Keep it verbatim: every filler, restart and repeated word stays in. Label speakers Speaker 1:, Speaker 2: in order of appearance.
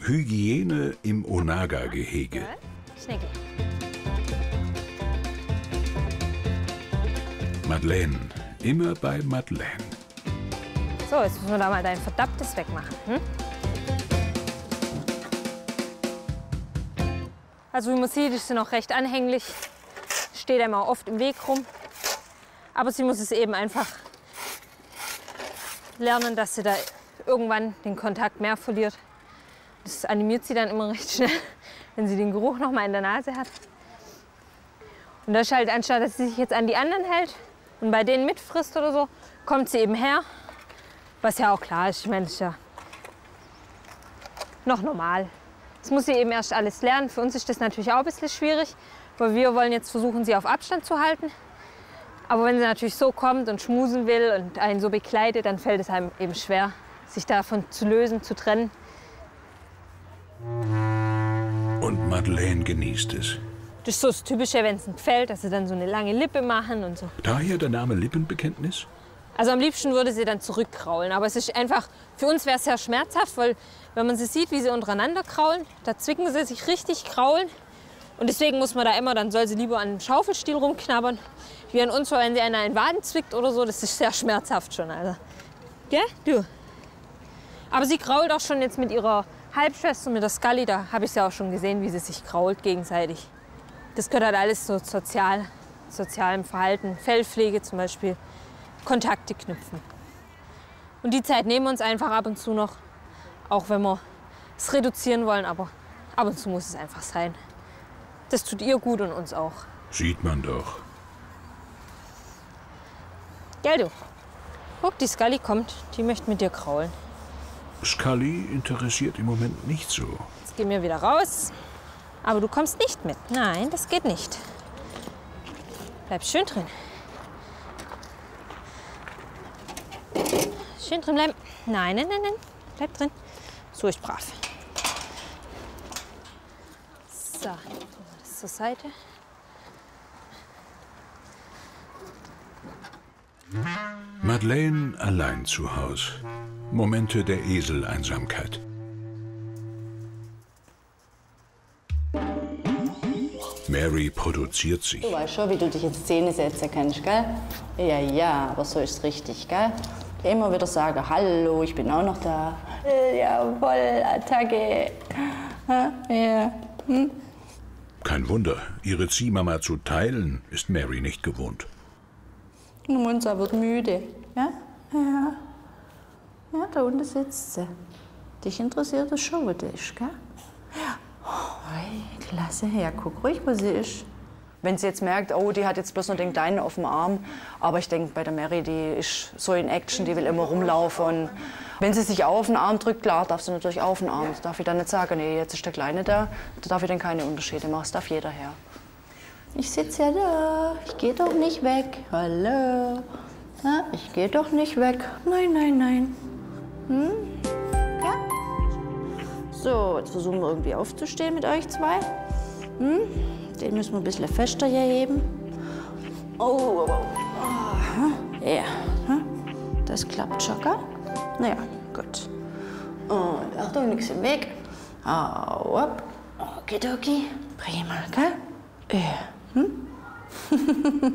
Speaker 1: Hygiene im Onaga-Gehege.
Speaker 2: Schnecki.
Speaker 1: Madeleine, immer bei Madeleine.
Speaker 2: So, jetzt müssen wir da mal dein Verdammtes wegmachen. Hm? Also wie man sieht, ist sie noch recht anhänglich. Steht einmal oft im Weg rum. Aber sie muss es eben einfach lernen, dass sie da irgendwann den Kontakt mehr verliert. Das animiert sie dann immer recht schnell, wenn sie den Geruch noch mal in der Nase hat. Und das ist halt, anstatt dass sie sich jetzt an die anderen hält und bei denen mitfrisst oder so, kommt sie eben her. Was ja auch klar ist, ich meine, das ist ja noch normal. Das muss sie eben erst alles lernen. Für uns ist das natürlich auch ein bisschen schwierig, weil wir wollen jetzt versuchen, sie auf Abstand zu halten. Aber wenn sie natürlich so kommt und schmusen will und einen so bekleidet, dann fällt es einem eben schwer, sich davon zu lösen, zu trennen.
Speaker 1: Und Madeleine genießt es.
Speaker 2: Das ist so das Typische, wenn es ihnen gefällt, dass sie dann so eine lange Lippe machen und so.
Speaker 1: Daher der Name Lippenbekenntnis?
Speaker 2: Also am liebsten würde sie dann zurückkraulen. Aber es ist einfach, für uns wäre es sehr schmerzhaft, weil wenn man sie sieht, wie sie untereinander kraulen, da zwicken sie sich richtig kraulen. Und deswegen muss man da immer, dann soll sie lieber an einem Schaufelstiel rumknabbern. Wie an uns, wenn sie an einen Waden zwickt oder so, das ist sehr schmerzhaft schon. Also. Gell? Du. Aber sie krault auch schon jetzt mit ihrer Halbschwester, mit der Scully. Da habe ich sie auch schon gesehen, wie sie sich krault gegenseitig. Das gehört halt alles so sozial, sozialem Verhalten. Fellpflege zum Beispiel, Kontakte knüpfen. Und die Zeit nehmen wir uns einfach ab und zu noch. Auch wenn wir es reduzieren wollen, aber ab und zu muss es einfach sein. Das tut ihr gut und uns auch.
Speaker 1: Sieht man doch.
Speaker 2: Gell, du? Guck, die Scully kommt. Die möchte mit dir kraulen.
Speaker 1: Scully interessiert im Moment nicht so.
Speaker 2: Jetzt gehen wir wieder raus. Aber du kommst nicht mit. Nein, das geht nicht. Bleib schön drin. Schön drin bleiben. Nein, nein, nein, nein. Bleib drin. So ist brav. So, das zur Seite.
Speaker 1: Madeleine allein zu Hause. Momente der Eseleinsamkeit. Mary produziert sich.
Speaker 3: Du weißt schon, wie du dich in Szene setzen kannst, gell? Ja, ja, aber so ist es richtig, gell? Immer wieder sagen, hallo, ich bin auch noch da. Äh, jawohl, Attacke. Ja. Hm?
Speaker 1: Kein Wunder, ihre Ziehmama zu teilen, ist Mary nicht gewohnt.
Speaker 3: Munza wird müde. Ja? Ja. Ja, da unten sitzt sie. Dich interessiert das schon, wo die ist, gell? Ja. Oh, hey, klasse. Ja, guck ruhig, wo sie ist. Wenn sie jetzt merkt, oh, die hat jetzt bloß noch den Kleinen auf dem Arm. Aber ich denke, bei der Mary, die ist so in Action, die will immer rumlaufen. Und wenn sie sich auch auf den Arm drückt, klar, darf sie natürlich auf den Arm. Das darf ich dann nicht sagen, nee, jetzt ist der Kleine da. Da darf ich dann keine Unterschiede machen, das darf jeder her. Ich sitze ja da, ich gehe doch nicht weg. Hallo. Ja, ich gehe doch nicht weg. Nein, nein, nein. Hm? Ja? So, jetzt versuchen wir irgendwie aufzustehen mit euch zwei. Hm? Den müssen wir ein bisschen fester hier heben. Oh, oh, oh. Ja, das klappt schon, gell? Na ja, gut. Und Achtung, nichts im Weg. Hau ab. Okidoki. Prima, gell? Ja. Hm?